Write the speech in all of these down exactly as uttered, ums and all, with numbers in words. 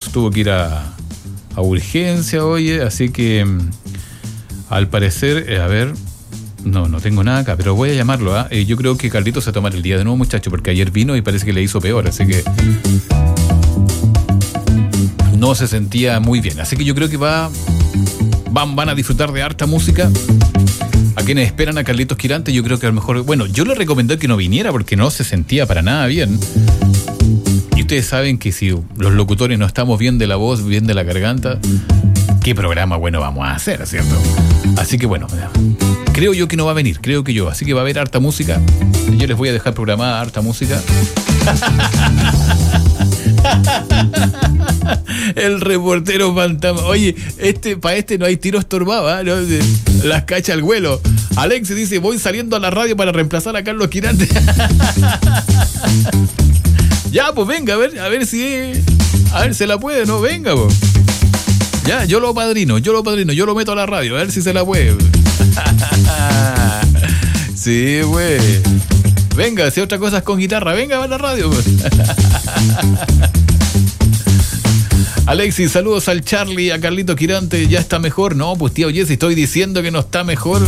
Carlitos tuvo que ir a, a urgencia, oye, así que al parecer, eh, a ver, no, no tengo nada acá, pero voy a llamarlo, ¿ah? ¿eh? Yo creo que Carlitos se va a tomar el día de nuevo, muchacho, porque ayer vino y parece que le hizo peor, así que no se sentía muy bien. Así que yo creo que va, van, van a disfrutar de harta música. A quienes esperan a Carlitos Quirante, yo creo que a lo mejor... Bueno, yo le recomendé que no viniera porque no se sentía para nada bien. Y ustedes saben que si los locutores no estamos bien de la voz, bien de la garganta, ¿qué programa bueno vamos a hacer, cierto? Así que bueno, creo yo que no va a venir, creo que yo. Así que va a haber harta música. Yo les voy a dejar programada harta música. El reportero fantasma. Oye, este para este no hay tiro estorbado, ¿eh? ¿No? Las cacha al vuelo. Alex dice, voy saliendo a la radio para reemplazar a Carlos Quirante. Ya, pues venga, a ver, a ver si a ver, se la puede, ¿no? Venga, pues. Ya, yo lo padrino, yo lo padrino, yo lo meto a la radio, a ver si se la puede. Sí, güey. Venga, si otra cosa es con guitarra, venga, va a la radio. Alexis, saludos al Charlie, a Carlito Quirante, ¿ya está mejor? No, pues tío Jessy, estoy diciendo que no está mejor.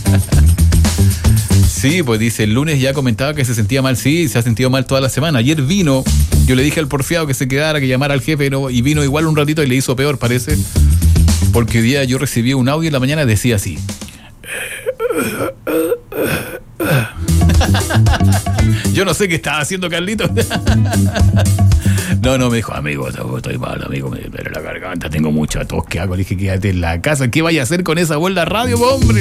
Sí, pues dice, el lunes ya comentaba que se sentía mal, sí, se ha sentido mal toda la semana. Ayer vino, yo le dije al porfiado que se quedara, que llamara al jefe, ¿no? Y vino igual un ratito y le hizo peor, parece. Porque hoy día yo recibí un audio en la mañana, decía así. Yo no sé qué estaba haciendo Carlito. No, no, me dijo, amigo, estoy mal, amigo, me duele la garganta, tengo mucha tos, ¿qué hago? Le dije, quédate en la casa, ¿qué vaya a hacer con esa voz la radio, hombre?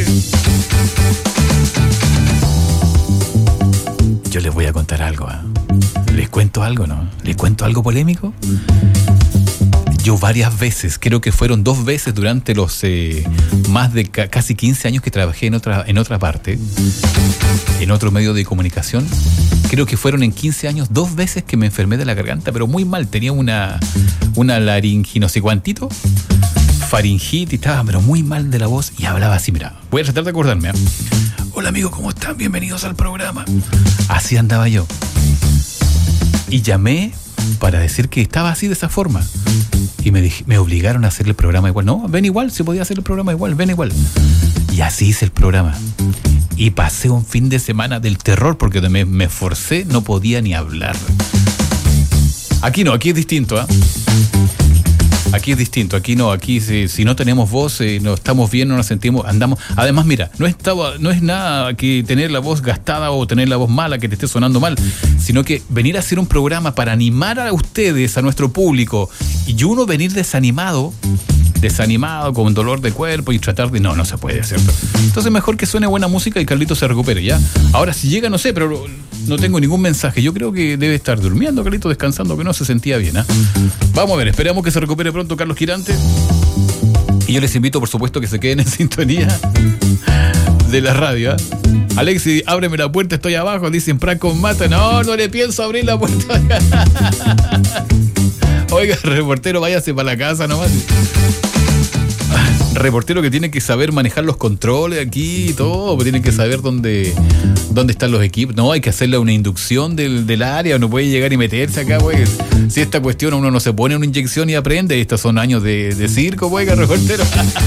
Yo les voy a contar algo, ¿eh? Les cuento algo, ¿no? Les cuento algo polémico. Yo varias veces, creo que fueron dos veces durante los eh, más de ca- casi quince años que trabajé en otra, en otra parte, en otro medio de comunicación. Creo que fueron en quince años dos veces que me enfermé de la garganta, pero muy mal. Tenía una, una laringi, no sé cuántito, faringitis, estaba pero muy mal de la voz y hablaba así, mira, voy a tratar de acordarme, ¿eh? Hola amigos, ¿cómo están? Bienvenidos al programa. Así andaba yo. Y llamé para decir que estaba así de esa forma. Y me, dije, me obligaron a hacer el programa igual. No, ven igual, se podía hacer el programa igual, ven igual. Y así hice el programa. Y pasé un fin de semana del terror porque me, me esforcé, no podía ni hablar. Aquí no, aquí es distinto, ¿eh? Aquí es distinto, aquí no, aquí si, si no tenemos voz, eh, no estamos bien, no nos sentimos, andamos. Además, mira, no estaba, no es nada que tener la voz gastada o tener la voz mala, que te esté sonando mal, sino que venir a hacer un programa para animar a ustedes, a nuestro público, y uno venir desanimado, desanimado, con dolor de cuerpo y tratar de... No, no se puede, ¿cierto? Entonces mejor que suene buena música y Carlito se recupere, ¿ya? Ahora, si llega, no sé, pero no tengo ningún mensaje. Yo creo que debe estar durmiendo, Carlito, descansando, que no se sentía bien, ¿eh? Vamos a ver, esperamos que se recupere pronto Carlos Quirante. Y yo les invito, por supuesto, que se queden en sintonía de la radio, ¿eh? Alexi, ábreme la puerta, estoy abajo, dicen Pran con mata. No, no le pienso abrir la puerta. Oiga, reportero, váyase para la casa nomás. Reportero que tiene que saber manejar los controles aquí y todo, tiene que saber dónde, dónde están los equipos. No, hay que hacerle una inducción del, del área, no puede llegar y meterse acá, güey. Si esta cuestión uno no se pone una inyección y aprende, estos son años de, de circo, güey, reportero.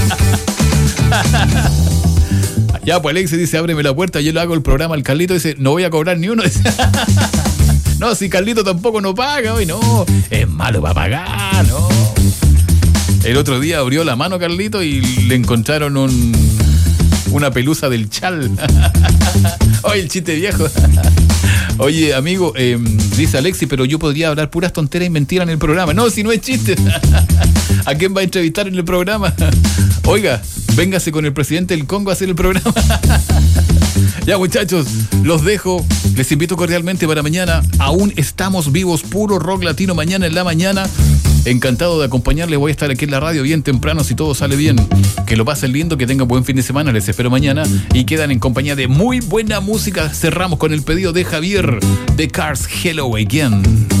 Ya, pues Alex dice, ábreme la puerta, yo le hago el programa al Carlito, dice, no voy a cobrar ni uno. No, si Carlito tampoco no paga hoy, no, es malo para pagar, no. El otro día abrió la mano Carlito y le encontraron un, una pelusa del chal. Oye, el chiste viejo. Oye, amigo, eh, dice Alexi, pero yo podría hablar puras tonteras y mentiras en el programa. No, si no es chiste. ¿A quién va a entrevistar en el programa? Oiga, véngase con el presidente del Congo a hacer el programa. Ya, muchachos, los dejo. Les invito cordialmente para mañana. Aún estamos vivos, puro rock latino mañana en la mañana. Encantado de acompañarles. Voy a estar aquí en la radio bien temprano si todo sale bien. Que lo pasen lindo, que tengan buen fin de semana. Les espero mañana y quedan en compañía de muy buena música. Cerramos con el pedido de Javier de Cars Hello Again.